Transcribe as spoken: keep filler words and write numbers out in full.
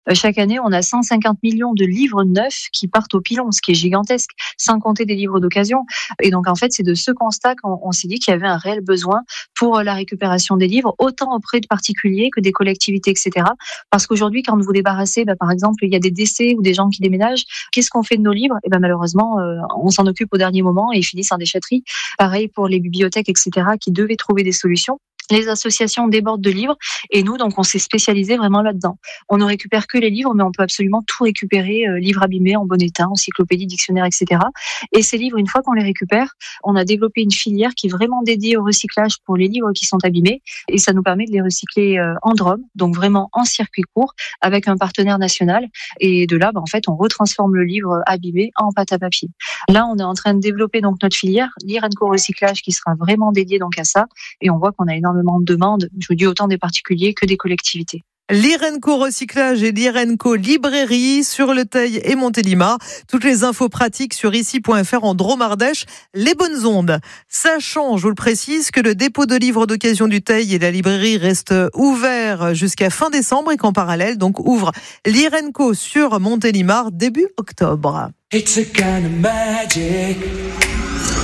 Chaque année, on a cent cinquante millions de livres neufs qui partent au pilon, ce qui est gigantesque, sans compter des livres d'occasion. Et donc, en fait, c'est de ce constat qu'on on s'est dit qu'il y avait un réel besoin pour la récupération des livres, autant auprès de particuliers que des collectivités, et cetera. Parce qu'aujourd'hui, quand vous vous débarrassez, bah, par exemple, il y a des décès ou des gens qui déménagent, qu'est-ce qu'on fait de nos livres? Et ben, malheureusement, euh, on s'en occupe au dernier moment et ils finissent en déchetterie. Pareil pour les bibliothèques, et cetera, qui devaient trouver des solutions. Les associations débordent de livres et nous, donc, on s'est spécialisé vraiment là-dedans. On ne récupère que les livres, mais on peut absolument tout récupérer, euh, livres abîmés en bon état, encyclopédies, dictionnaires, et cetera. Et ces livres, une fois qu'on les récupère, on a développé une filière qui est vraiment dédiée au recyclage pour les livres qui sont abîmés et ça nous permet de les recycler euh, en Drôme, donc vraiment en circuit court avec un partenaire national. Et de là, bah, en fait, on retransforme le livre abîmé en pâte à papier. Là, on est en train de développer donc notre filière Lirenco Recyclage qui sera vraiment dédiée donc à ça et on voit qu'on a énormément de demandes, je vous dis autant des particuliers que des collectivités. Lirenco Recyclage et Lirenco Librairie sur le Teil et Montélimar. Toutes les infos pratiques sur ici point f r en Drôme-Ardèche. Les bonnes ondes. Sachant, je vous le précise, que le dépôt de livres d'occasion du Teil et la librairie restent ouverts jusqu'à fin décembre et qu'en parallèle, donc, ouvre Lirenco sur Montélimar début octobre. It's a kind of magic.